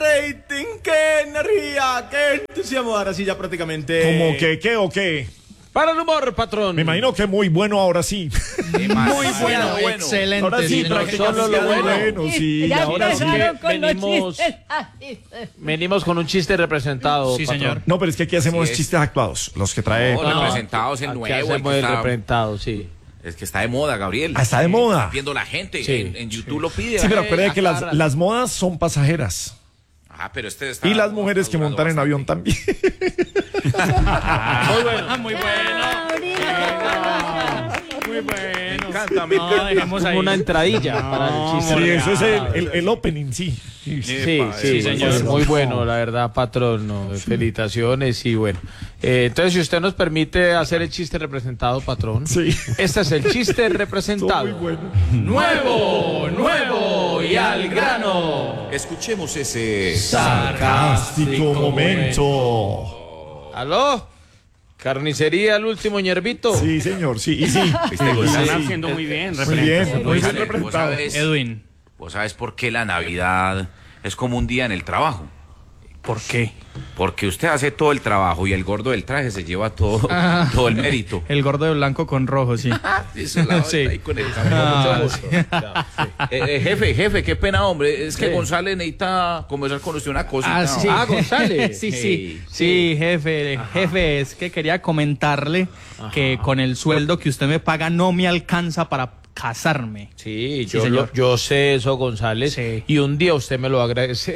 rating, qué energía, qué entusiasmo. Ahora sí, ya prácticamente. ¿Cómo que qué o qué? Para el humor, patrón. Me imagino que muy bueno ahora sí. Muy bueno. Excelente. Ahora sí, señor. prácticamente Solo lo bueno. sí, Ya ahora sí. empezaron con los venimos- chistes. Venimos con un chiste representado. Sí, patrón. señor. No, pero es que aquí hacemos Así es. chistes actuados, los que trae. No, representados el Aquí nuevo, el hacemos que el está, representado, sí. es que está de moda, Gabriel. Ah, está de moda. Viendo la gente, Sí, en YouTube lo pide. Sí, pero acuérdate que aclara. las modas son pasajeras. Pero este está Y las mujeres que durando montan en avión bastante. también. Muy bueno. Muy bueno. Muy bueno. Me encanta, No, dejemos ahí. Como una entradilla para el chiste. Sí, eso es el opening, sí. Sí, Epa, sí, señor. señor. Muy bueno, la verdad, patrón. No, felicitaciones y bueno. Entonces, si usted nos permite hacer el chiste representado, patrón. Sí. Este es el chiste representado. Muy bueno. Nuevo y al grano. Escuchemos ese. Sarcástico momento. ¿Aló? ¿Carnicería el último ñervito? Sí, señor, sí. Y sí. Lo están Sí. haciendo muy bien. Muy bien, muy bien González, representado. Edwin, ¿Vos sabes por qué la Navidad es como un día en el trabajo? ¿por qué? Porque usted hace todo el trabajo y el gordo del traje se lleva todo el mérito. El gordo de blanco con rojo, sí. Eso la Sí. ahí con el cabello. Ah, Jefe, qué pena, hombre. Es que González necesita conversar con usted una cosita. sí. Ah, González. Sí, Hey, sí, jefe, es que quería comentarle que con el sueldo que usted me paga no me alcanza para casarme. Sí, Sí, señor. yo sé eso, González. Sí. Y un día usted me lo agradece.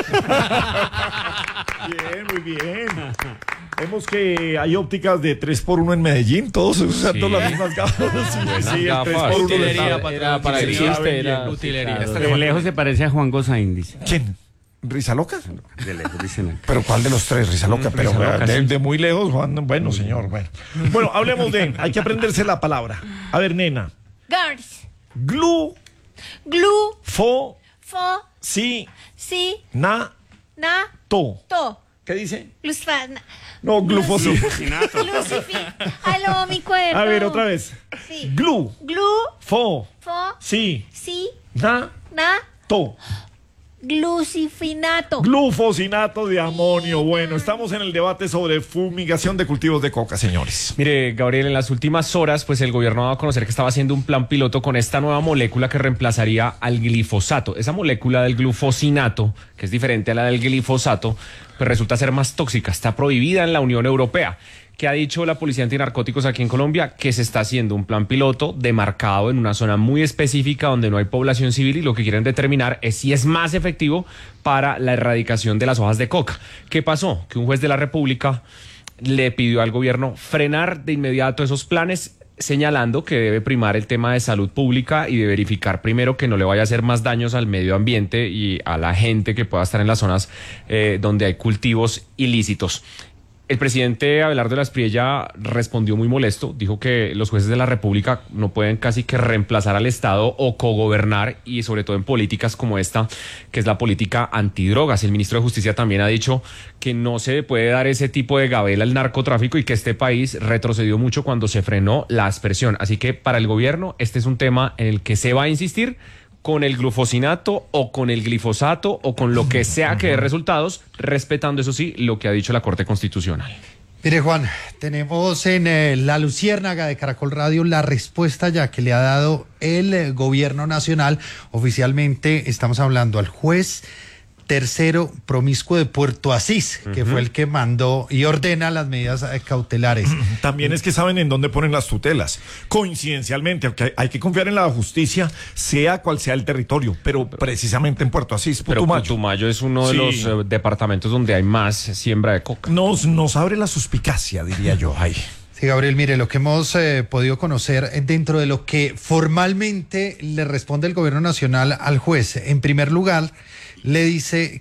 Bien, muy bien. Vemos que hay ópticas de 3x1 en Medellín, todos usando las mismas gafas. Sí, el 3x1 Utilería, Era para el Utilería, chiste, bien, era bien. Utilería. De lejos se parece a Juan Gozaín, dice. ¿Quién? ¿Risa loca? De lejos dicen él. Pero ¿cuál de los tres? Risa loca, pero Risa loca, de, sí. de muy lejos, Juan. Bueno, señor, bueno. Bueno, hablemos de, hay que aprenderse la palabra. A ver, nena. Girls. Glu, Glue. fo, Fo. si, Si. na, Na. to. To. ¿Qué dice? Luzfana. No, glufosí. Lucifi. Aló, mi cuerpo. A ver, otra vez. Sí. Glu, Glue. fo, Fo. si, Si. na, Na. to. Glucifinato. Glufosinato de amonio. Bueno, estamos en el debate sobre fumigación de cultivos de coca, señores. Mire, Gabriel, en las últimas horas, pues el gobierno ha dado a conocer que estaba haciendo un plan piloto con esta nueva molécula que reemplazaría al glifosato. Esa molécula del glufosinato, que es diferente a la del glifosato, pues resulta ser más tóxica. Está prohibida en la Unión Europea. ¿Qué ha dicho la Policía Antinarcóticos aquí en Colombia? Que se está haciendo un plan piloto demarcado en una zona muy específica donde no hay población civil y lo que quieren determinar es si es más efectivo para la erradicación de las hojas de coca. ¿Qué pasó? Que un juez de la República le pidió al gobierno frenar de inmediato esos planes, señalando que debe primar el tema de salud pública y de verificar primero que no le vaya a hacer más daños al medio ambiente y a la gente que pueda estar en las zonas donde hay cultivos ilícitos. El presidente Abelardo de la Espriella respondió muy molesto, dijo que los jueces de la República no pueden casi que reemplazar al Estado o cogobernar, y sobre todo en políticas como esta, que es la política antidrogas. El ministro de Justicia también ha dicho que no se puede dar ese tipo de gabela al narcotráfico y que este país retrocedió mucho cuando se frenó la aspersión. Así que para el gobierno este es un tema en el que se va a insistir con el glufosinato o con el glifosato o con lo que sea que dé resultados, respetando, eso sí, lo que ha dicho la Corte Constitucional. Mire, Juan, tenemos en La Luciérnaga de Caracol Radio la respuesta ya que le ha dado el gobierno nacional. Oficialmente estamos hablando al juez tercero promiscuo de Puerto Asís, que fue el que mandó y ordena las medidas cautelares. También es que saben en dónde ponen las tutelas. Coincidencialmente, aunque hay que confiar en la justicia, sea cual sea el territorio, pero precisamente en Puerto Asís, Pero Putumayo. Putumayo es uno de Sí. los departamentos donde hay más siembra de coca. Nos abre la suspicacia, diría yo. Ay. Sí, Gabriel, mire, lo que hemos podido conocer dentro de lo que formalmente le responde el gobierno nacional al juez. En primer lugar, le dice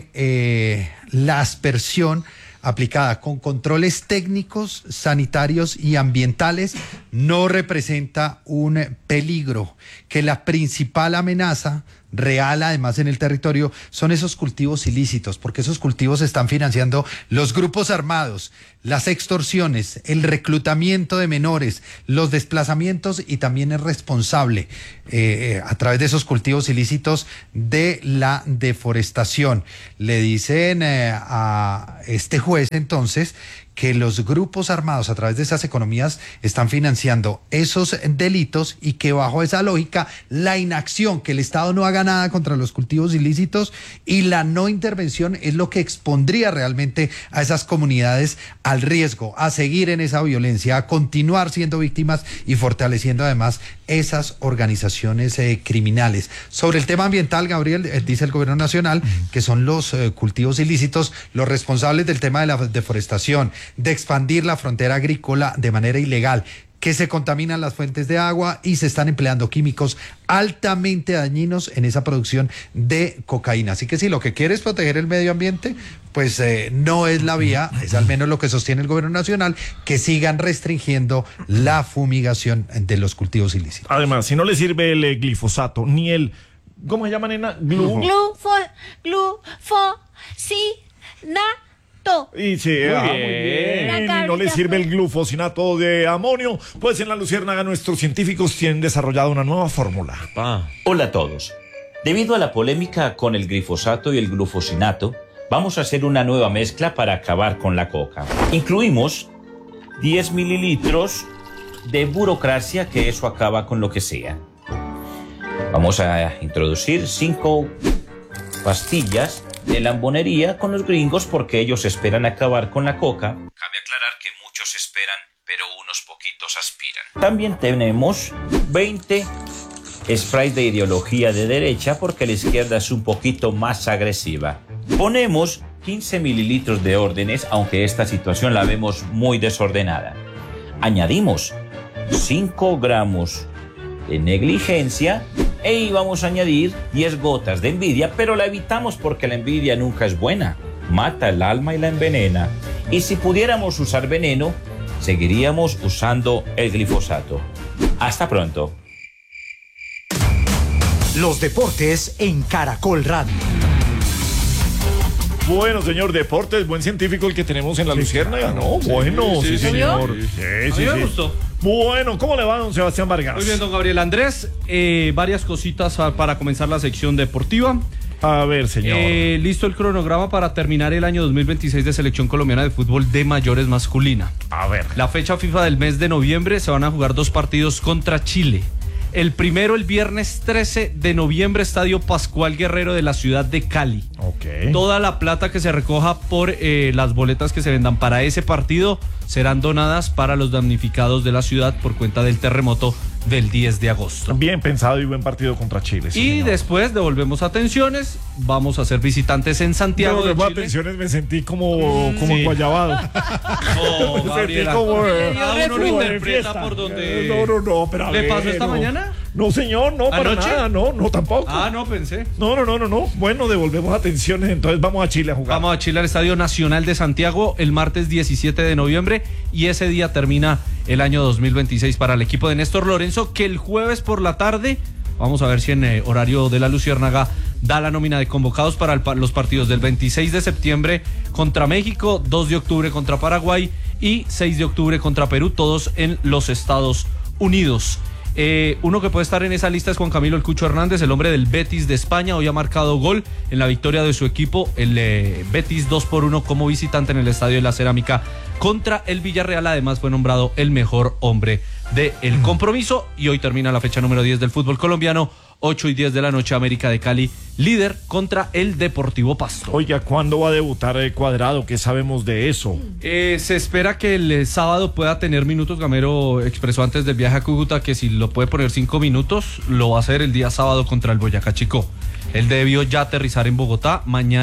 que la aspersión aplicada con controles técnicos, sanitarios y ambientales no representa un peligro, que la principal amenaza real, además en el territorio, son esos cultivos ilícitos, porque esos cultivos están financiando los grupos armados, las extorsiones, el reclutamiento de menores, los desplazamientos, y también es responsable a través de esos cultivos ilícitos de la deforestación. Le dicen a este juez entonces que los grupos armados a través de esas economías están financiando esos delitos, y que bajo esa lógica la inacción, que el Estado no haga nada contra los cultivos ilícitos y la no intervención es lo que expondría realmente a esas comunidades al riesgo, a seguir en esa violencia, a continuar siendo víctimas y fortaleciendo además esas organizaciones criminales. Sobre el tema ambiental, Gabriel, dice el gobierno nacional que son los cultivos ilícitos los responsables del tema de la deforestación, de expandir la frontera agrícola de manera ilegal, que se contaminan las fuentes de agua y se están empleando químicos altamente dañinos en esa producción de cocaína. Así que si lo que quiere es proteger el medio ambiente, pues no es la vía, es al menos lo que sostiene el gobierno nacional, que sigan restringiendo la fumigación de los cultivos ilícitos. Además, si no le sirve el glifosato, ni el... ¿Cómo se llama, nena? Y sí, muy bien. Y no le sirve el glufosinato de amonio, pues en la Luciérnaga nuestros científicos tienen desarrollado una nueva fórmula. Hola a todos. Debido a la polémica con el glifosato y el glufosinato, vamos a hacer una nueva mezcla para acabar con la coca. Incluimos 10 mililitros de burocracia, que eso acaba con lo que sea. Vamos a introducir 5 pastillas de lambonería con los gringos, porque ellos esperan acabar con la coca. Cabe aclarar que muchos esperan, pero unos poquitos aspiran. También tenemos 20 sprays de ideología de derecha, porque la izquierda es un poquito más agresiva. Ponemos 15 mililitros de órdenes, aunque esta situación la vemos muy desordenada. Añadimos 5 gramos de negligencia y vamos a añadir 10 gotas de envidia, pero la evitamos porque la envidia nunca es buena, mata el alma y la envenena. Y si pudiéramos usar veneno, seguiríamos usando el glifosato. Hasta pronto. Los deportes en Caracol Radio. Bueno, señor, deportes, buen científico el que tenemos en la Luciérnaga, ¿no? Bueno, sí, señor. Sí. Me gustó. Bueno, ¿cómo le va, don Sebastián Vargas? Muy bien, don Gabriel Andrés. Varias cositas para comenzar la sección deportiva. A ver, señor. Listo el cronograma para terminar el año 2026 de Selección Colombiana de Fútbol de Mayores Masculina. A ver. La fecha FIFA del mes de noviembre se van a jugar 2 partidos contra Chile. El primero, el viernes 13 de noviembre, Estadio Pascual Guerrero de la ciudad de Cali. Ok. Toda la plata que se recoja por las boletas que se vendan para ese partido serán donadas para los damnificados de la ciudad por cuenta del terremoto del 10 de agosto. Bien pensado y buen partido contra Chile. Sí, y señor. Después devolvemos atenciones, vamos a ser visitantes en Santiago de Chile. Atenciones, me sentí como guayabado. No, Gabriela, cada uno lo interpreta por donde... No, pero a ¿Le ver, pasó esta mañana? No, señor, no, para ¿Anoche? nada, no, tampoco. No pensé. No. Bueno, devolvemos atenciones, entonces vamos a Chile a jugar. Vamos a Chile al Estadio Nacional de Santiago el martes 17 de noviembre y ese día termina el año 2026 para el equipo de Néstor Lorenzo, que el jueves por la tarde, vamos a ver si en horario de la Luciérnaga da la nómina de convocados para los partidos del 26 de septiembre contra México, 2 de octubre contra Paraguay y 6 de octubre contra Perú, todos en los Estados Unidos. Uno que puede estar en esa lista es Juan Camilo El Cucho Hernández, el hombre del Betis de España. Hoy ha marcado gol en la victoria de su equipo, el Betis 2-1 como visitante en el Estadio de la Cerámica contra el Villarreal. Además fue nombrado el mejor hombre del compromiso y hoy termina la fecha número 10 del fútbol colombiano. 8 y 10 de la noche, América de Cali, líder contra el Deportivo Pasto. Oiga, ¿cuándo va a debutar Cuadrado? ¿Qué sabemos de eso? Se espera que el sábado pueda tener minutos. Gamero expresó antes del viaje a Cúcuta que si lo puede poner 5 minutos, lo va a hacer el día sábado contra el Boyacá Chico. Él debió ya aterrizar en Bogotá. Mañana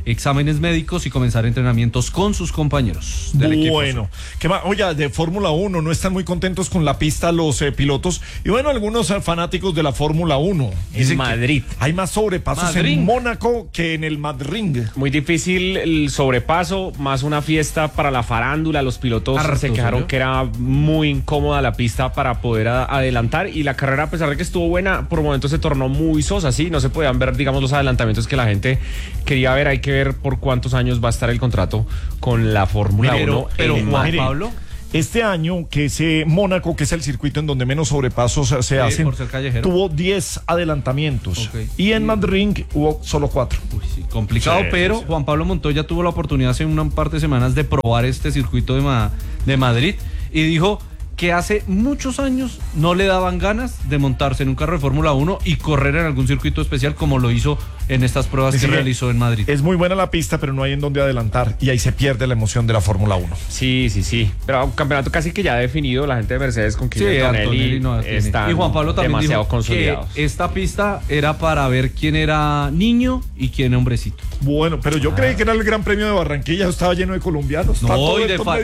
exámenes médicos y comenzar entrenamientos con sus compañeros del equipo. Bueno, ¿qué más? Oye, de Fórmula 1 no están muy contentos con la pista los pilotos y bueno, algunos fanáticos de la Fórmula 1. En Madrid. Hay más sobrepasos en Mónaco que en el Madrid. Muy difícil el sobrepaso, más una fiesta para la farándula. Los pilotos se quejaron que era muy incómoda la pista para poder adelantar, y la carrera, a pesar de que estuvo buena, por momentos se tornó muy sosa, ¿sí? No se podían ver, digamos, los adelantamientos que la gente quería ver. Hay que ver por cuántos años va a estar el contrato con la Fórmula 1. Pero Juan Pablo, este año, que es Mónaco, que es el circuito en donde menos sobrepasos se hacen, por ser callejero, tuvo 10 adelantamientos. Y en Madrid hubo solo 4. Complicado, pero Juan Pablo Montoya tuvo la oportunidad hace un par de semanas de probar este circuito de Madrid y dijo que hace muchos años no le daban ganas de montarse en un carro de Fórmula 1 y correr en algún circuito especial como lo hizo en estas pruebas que realizó en Madrid. Es muy buena la pista, pero no hay en dónde adelantar y ahí se pierde la emoción de la Fórmula 1. Sí. Pero un campeonato casi que ya definido. La gente de Mercedes con Antonelli está y Juan Pablo también demasiado dijo consolidados. Que esta pista era para ver quién era niño y quién hombrecito. Bueno, pero yo creí que era el Gran Premio de Barranquilla, estaba lleno de colombianos. Todo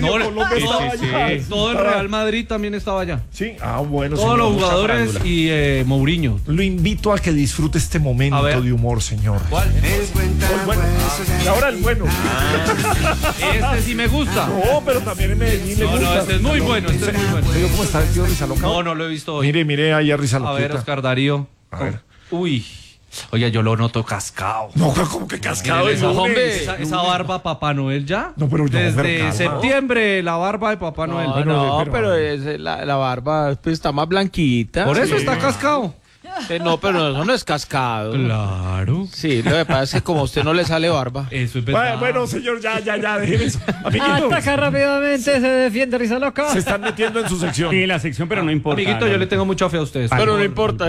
el Para... Real Madrid también estaba allá. Sí, bueno. Todos los jugadores y Mourinho. Lo invito a que disfrute este momento de humor, señor. ¿Cuál? Ahora el bueno. Este sí me gusta. No, pero también en Medellín le gusta. No, este es muy bueno, ¿Cómo está vestido Rizalocao? No lo he visto hoy. Mire ahí a Rizalocao. A ver, Oscar Darío. A ver. Uy. Oye, yo lo noto cascado. No, ¿cómo que cascado? Esa barba Papá Noel ya. No, pero desde septiembre la barba de Papá Noel. Pero la barba pues, está más blanquita. Por eso está cascado. No, pero eso no es cascado. Claro. Sí, lo que pasa es que como a usted no le sale barba. Eso es verdad. Bueno, señor, ya, dejen eso. Ataca rápidamente, se defiende Rizalocao. Se están metiendo en su sección. Sí, la sección, pero no importa. Amiguito, yo le tengo mucha fe a ustedes. Pero no importa.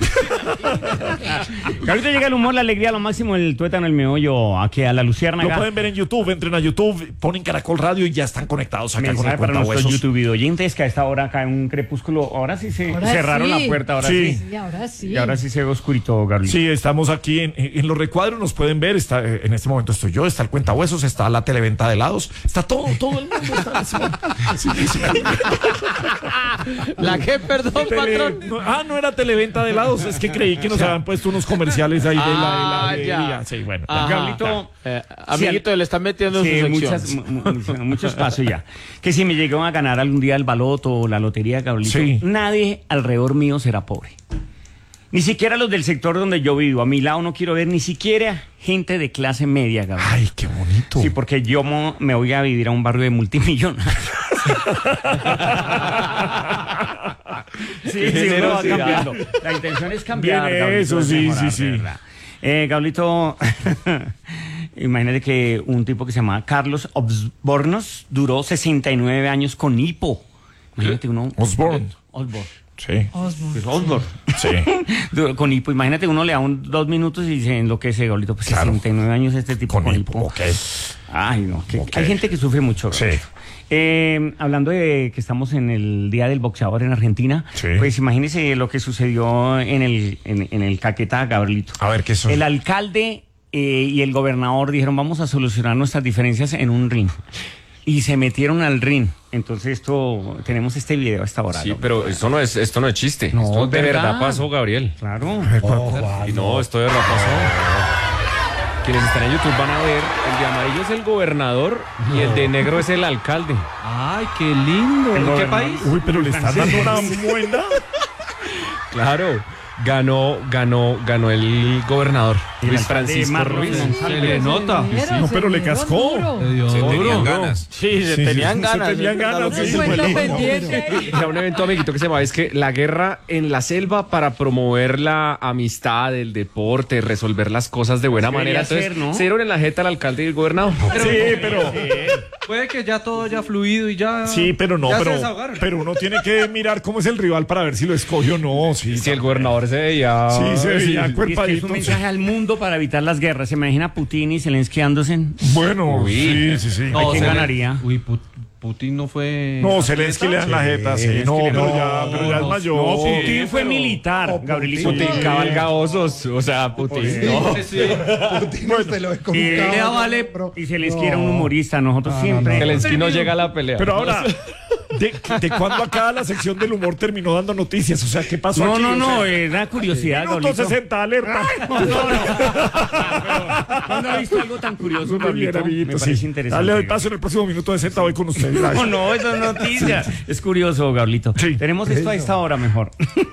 Ahorita llega el humor, la alegría, lo máximo, el tuétano, el meollo, aquí a la Luciérnaga. Lo pueden ver en YouTube, entren a YouTube, ponen Caracol Radio y ya están conectados acá con el para nuestros Cuentahuesos. YouTube oyentes que a esta hora cae un crepúsculo. Ahora sí cerraron la puerta, ahora sí. Y ahora sí se ve oscurito, Garly. Sí, estamos aquí en los recuadros, nos pueden ver. Está, en este momento estoy yo, está el Cuentahuesos, está la televenta de helados, está todo el mundo está en ese momento. ¿La qué, perdón, patrón? No era televenta de helados, es que creí que nos habían puesto unos comerciales ahí de la ya. Sí, bueno. Gablito, amiguito, le están metiendo en su sección. Muchos pasos ya. Que si me llegan a ganar algún día el baloto o la lotería, Gablito, nadie alrededor mío será pobre. Ni siquiera los del sector donde yo vivo. A mi lado no quiero ver ni siquiera gente de clase media, Gabriel. Ay, qué bonito. Sí, porque yo me voy a vivir a un barrio de multimillonarios. sí, uno va cambiando. La intención es cambiar. Bien, eso, sí. Gablito, imagínate que un tipo que se llamaba Carlos Osbornos duró 69 años con hipo. Imagínate uno. Osborne. Sí. Osborne. Sí. Con hipo, imagínate, uno le da 2 minutos y se enloquece, Gablito. Pues 69 años este tipo con hipo. Okay. Ay, no. Hay gente que sufre mucho. Sí. Hablando de que estamos en el Día del Boxeador en Argentina, pues imagínese lo que sucedió en el Caquetá, Gabrielito. A ver, ¿qué son? El alcalde y el gobernador dijeron, vamos a solucionar nuestras diferencias en un ring. Y se metieron al ring. Entonces tenemos este video a esta hora. Sí, pero esto no es chiste. No, esto de verdad pasó, Gabriel. Claro. Esto de verdad pasó. Quienes están en YouTube van a ver, el de amarillo es el gobernador y el de negro es el alcalde. Ay, qué lindo. ¿En qué país? Uy, pero le están dando una buena. Claro. Ganó el gobernador Luis Francisco Ruiz. Se le nota. No, pero le cascó. Se tenían ganas. Sí, se tenían ganas. Era un evento, amiguito, que se llamaba la guerra en la selva para promover la amistad, el deporte, resolver las cosas de buena manera. Entonces, se dieron en la jeta al alcalde y el gobernador. Pero puede que ya todo haya fluido y ya. Sí, pero no, pero uno tiene que mirar cómo es el rival para ver si lo escoge o no. Sí, si el gobernador se veía. Sí, se veía cuerpadito. Es un mensaje al mundo para evitar las guerras. ¿Se imagina Putin y Zelensky dándose? Bueno, sí. ¿Quién ganaría? Uy, Putin no fue. No, Zelensky le dan la jeta, sí. No, pero ya es mayor. No, Sí, Putin fue pero- militar, Gabrielito. Putin cabalga osos, o sea, Putin. No. Putin usted lo ve como un Y caballo, Lea Vale, pero- y Zelensky era un humorista, nosotros siempre. Zelensky no llega a la pelea. Pero ahora, ¿de cuándo acá la sección del humor terminó dando noticias? O sea, ¿qué pasó No, aquí? no, O no, sea, era curiosidad, Minuto Gabrielito. 60, alerta. ¿Cuándo ha visto algo tan curioso, Muy bien, Gabrielito? amiguito, Me parece sí. interesante. Dale paso en el próximo minuto 60, voy con usted. Gracias. No, no, eso es noticia. Es curioso, Gabrielito. Sí. Tenemos esto a esta hora mejor.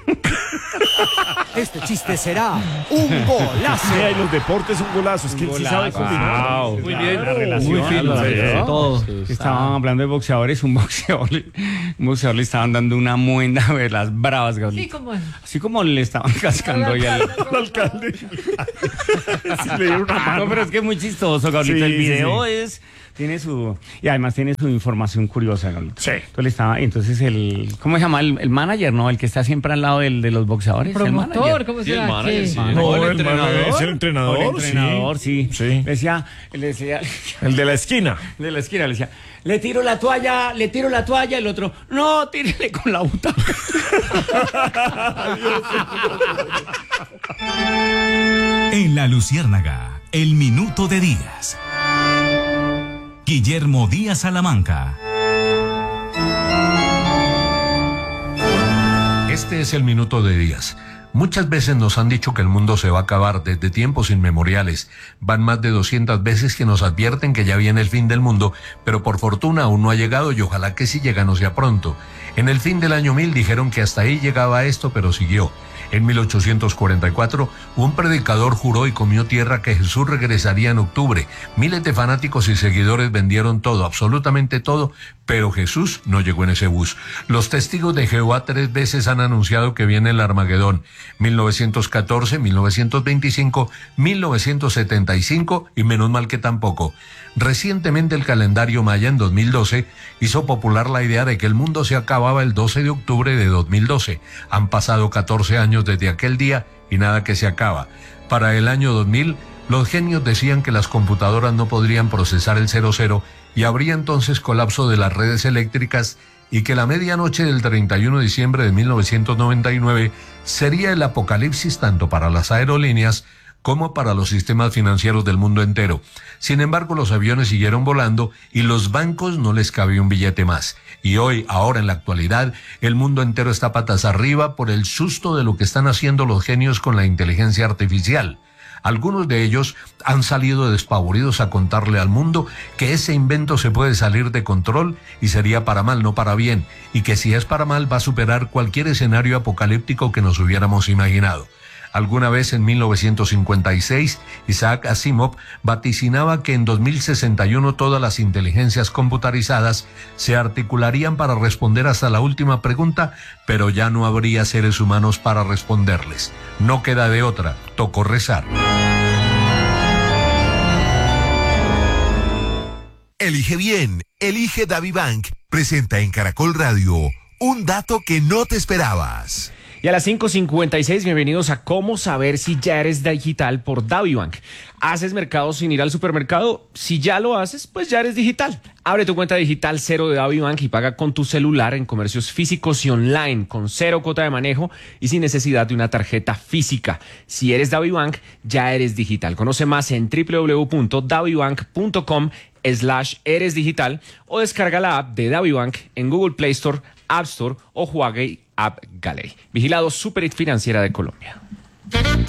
Este chiste será un golazo. Sí, y los deportes un golazo. Es que él sí sabe combinar. Wow. Muy bien. La relación. Muy fino. ¿no? Todo. Estaban hablando de boxeadores, un boxeador le estaban dando una muenda de las bravas, Gabrielito. Sí, como es. Así como le estaban cascando ahí al Alcalde. Sí, le dieron una mano. No, pero es que es muy chistoso, Gabrielito. Sí, El sí, video sí. tiene su, y además tiene su información curiosa, Gabrielito. Sí. Entonces ¿cómo se llama? El manager, ¿no? El que está siempre al lado de los boxeadores. el Promotor, manager. ¿cómo Sí, el será? manager, ¿Qué? sí. No, el el entrenador. es el O entrenador. el entrenador, sí. Sí. Le decía, El de la esquina. de la esquina, le decía, le tiro la toalla, el otro, no, tírele con la butaca. En La Luciérnaga, el minuto de Díaz. Guillermo Díaz Salamanca. Este es el minuto de Díaz. Muchas veces nos han dicho que el mundo se va a acabar desde tiempos inmemoriales. Van más de 200 veces que nos advierten que ya viene el fin del mundo, pero por fortuna aún no ha llegado y ojalá que si llega no sea pronto. En el fin del año 1000 dijeron que hasta ahí llegaba esto, pero siguió. En 1844, un predicador juró y comió tierra que Jesús regresaría en octubre. Miles de fanáticos y seguidores vendieron todo, absolutamente todo, pero Jesús no llegó en ese bus. Los testigos de Jehová 3 veces han anunciado que viene el Armagedón. 1914, 1925, 1975 y menos mal que tampoco. Recientemente el calendario maya en 2012 hizo popular la idea de que el mundo se acababa el 12 de octubre de 2012. Han pasado 14 años desde aquel día y nada que se acaba. Para el año 2000, los genios decían que las computadoras no podrían procesar el 00 y habría entonces colapso de las redes eléctricas y que la medianoche del 31 de diciembre de 1999 sería el apocalipsis tanto para las aerolíneas como para los sistemas financieros del mundo entero. Sin embargo, los aviones siguieron volando y los bancos no les cabía un billete más. Y hoy, ahora en la actualidad, el mundo entero está patas arriba por el susto de lo que están haciendo los genios con la inteligencia artificial. Algunos de ellos han salido despavoridos a contarle al mundo que ese invento se puede salir de control y sería para mal, no para bien, y que si es para mal va a superar cualquier escenario apocalíptico que nos hubiéramos imaginado. Alguna vez en 1956, Isaac Asimov vaticinaba que en 2061 todas las inteligencias computarizadas se articularían para responder hasta la última pregunta, pero ya no habría seres humanos para responderles. No queda de otra, tocó rezar. Elige bien, elige DaviBank. Presenta en Caracol Radio un dato que no te esperabas. Y a las 5:56, bienvenidos a Cómo saber si ya eres digital por DaviBank. ¿Haces mercado sin ir al supermercado? Si ya lo haces, pues ya eres digital. Abre tu cuenta digital cero de DaviBank y paga con tu celular en comercios físicos y online, con cero cuota de manejo y sin necesidad de una tarjeta física. Si eres DaviBank, ya eres digital. Conoce más en www.davibank.com/eres digital o descarga la app de DaviBank en Google Play Store, App Store o Huawei App Gallery. Vigilado Superfinanciera de Colombia.